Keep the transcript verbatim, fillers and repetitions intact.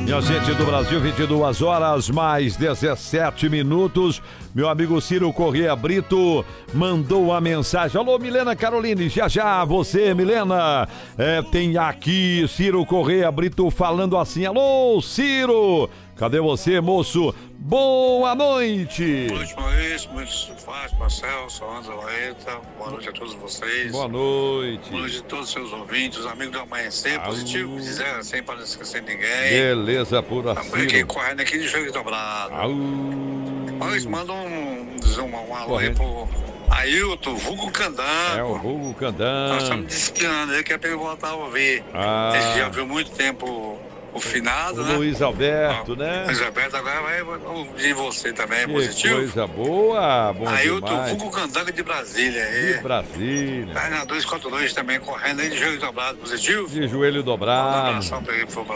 Minha gente do Brasil, vinte e duas horas mais dezessete minutos. Meu amigo Ciro Corrêa Brito mandou uma mensagem. Alô, Milena Caroline, já já você, Milena. É, tem aqui Ciro Corrêa Brito falando assim. Alô, Ciro, cadê você, moço? Boa noite. Boa noite, Maurício. Boa noite, Fátima, Marcel, Solange, Laeta. Boa noite a todos vocês. Boa noite. Boa noite a todos os seus ouvintes, os amigos do Amanhecer, positivo, que disseram assim, para não esquecer ninguém. Beleza, pura Estamos aqui Ciro. correndo aqui de jogo dobrado. Au. Maurício, manda um, um, um alô aí pro Ailton, vulgo Candango. É o Vulgo Nós Candango. estamos desfiando aí, que é pra ele voltar a ouvir. Ah. Esse já viu muito tempo o finado, O né? Luiz Alberto, Ó, né? Luiz Alberto agora vai ouvir você também, Que positivo. coisa boa, bom Ailton, demais. vulgo Candango de Brasília aí. De Brasília. Tá na dois quatro dois também, correndo aí de jogo dobrado, positivo. De joelho Manda um dobrado. abração pra ele, por favor.